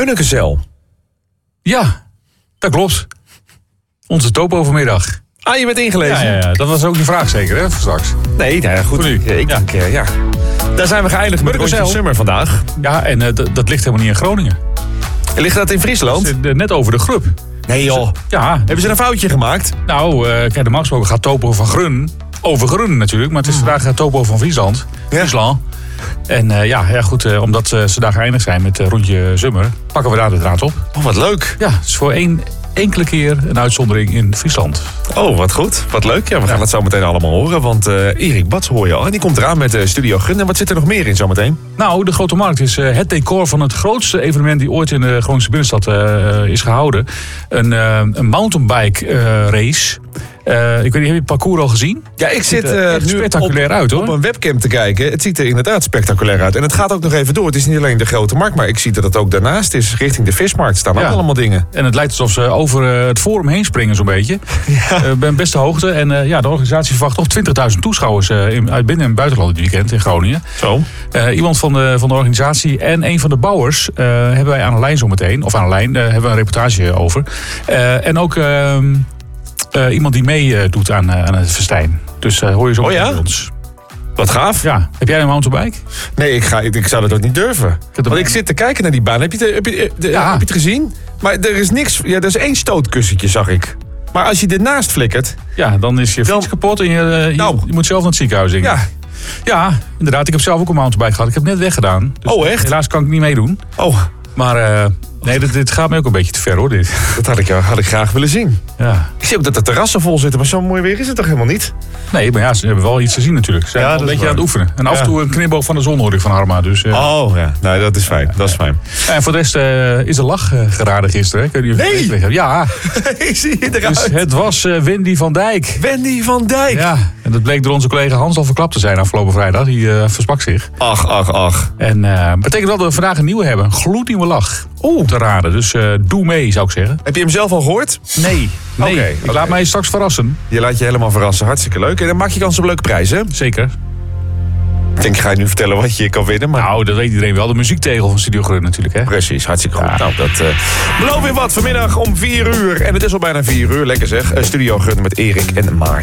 Munnekezijl. Ja, dat klopt. Onze topo vanmiddag. Ah, je bent ingelezen? Ja, dat was ook je vraag zeker, hè, voor straks. Nee, nou ja, goed. Voor nu. Ik denk, ja. Daar zijn we geëindigd met Rondje Summer vandaag. Ja, en dat ligt helemaal niet in Groningen. Ligt dat in Friesland? Net over de Grup. Nee joh. Ja. Hebben ze een foutje gemaakt? Nou, kijk, normaal gesproken gaat topo van Grun over Grun natuurlijk. Maar het is vandaag topo van Friesland. Ja. Friesland. En goed, omdat ze daar geëindigd zijn met Rondje Summer, pakken we daar de draad op. Oh, wat leuk. Ja, het is voor enkele keer een uitzondering in Friesland. Oh, wat goed. Wat leuk. Ja, we gaan het zo meteen allemaal horen. Want Erik Bats hoor je al. En die komt eraan met Studio Gun. En wat zit er nog meer in zometeen? Nou, de Grote Markt is het decor van het grootste evenement die ooit in de Groningse binnenstad is gehouden. Een mountainbike race. Ik weet niet, heb je het parcours al gezien? Ja, ik zit nu spectaculair uit, hoor. op een webcam te kijken. Het ziet er inderdaad spectaculair uit. En het gaat ook nog even door. Het is niet alleen de Grote Markt, maar ik zie dat het ook daarnaast is. Richting de Vismarkt staan ook allemaal dingen. En het lijkt alsof ze over het Forum heen springen zo'n beetje. Ja. Bij beste hoogte. En de organisatie verwacht nog 20.000 toeschouwers uit binnen- en buitenland dit weekend in Groningen. Zo. Iemand van de organisatie en een van de bouwers hebben wij aan de lijn zometeen. Of aan de lijn, hebben we een reportage over. En ook iemand die meedoet aan het festijn. Dus hoor je zo bij ons. Wat gaaf. Ja. Heb jij een mountainbike? Nee, ik zou dat ook niet durven. Want ik zit te kijken naar die baan. Heb je het gezien? Maar er is niks. Ja, er is 1 stootkussentje, zag ik. Maar als je ernaast flikkert... Ja, dan is je fiets kapot en je moet zelf naar het ziekenhuis in. Ja, inderdaad. Ik heb zelf ook een mountainbike gehad. Ik heb het net weggedaan. Dus echt? Helaas kan ik niet meedoen. Oh. Maar nee, dit gaat me ook een beetje te ver, hoor, dit. Dat had ik graag willen zien. Ja. Ik zie ook dat de terrassen vol zitten, maar zo mooi weer is het toch helemaal niet? Nee, maar ja, ze hebben wel iets te zien natuurlijk. Ze zijn wel een beetje aan het oefenen. En af en toe een knipoog van de zon hoor ik van Harma. Dus, Oh ja, nee, dat is fijn. Dat is fijn. En voor de rest is de lach geraden gisteren. Hè? Nee! Ja. Ik zie je eruit. Dus het was Wendy van Dijk. Wendy van Dijk. Ja, en dat bleek door onze collega Hans al verklapt te zijn afgelopen vrijdag. Die versprak zich. Ach. En betekent wel dat we vandaag een nieuwe hebben. Een gloednieuwe lach. Te raden. Dus doe mee, zou ik zeggen. Heb je hem zelf al gehoord? Nee. Okay. Ik laat mij straks verrassen. Je laat je helemaal verrassen. Hartstikke leuk. En dan maak je kans op leuke prijzen. Zeker. Ik denk, ga je nu vertellen wat je kan winnen. Maar... Nou, dat weet iedereen wel. De muziektegel van Studio Grun natuurlijk, hè? Precies, hartstikke goed. Nou, dat beloof weer wat vanmiddag om 4 uur. En het is al bijna 4 uur. Lekker zeg. Studio Grun met Erik en Maarten.